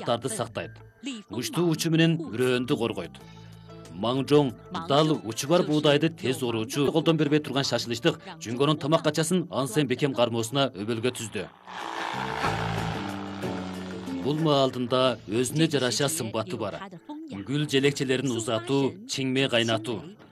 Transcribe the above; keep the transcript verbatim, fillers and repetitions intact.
тамактарды сактайт. Учтуу учу менен үрөндү коргойт. Маңжоң дал учу бар буудайды тез оруучу колдон бербей турган шашылыштык Жүнгөнүн тамак качасын Ансен бекем кармоосуна өбөлгө түздү. Бул маалдында өзүнө жараша сымбаты бар. Гүл желекчелерин узатуу, чиңме кайнатуу,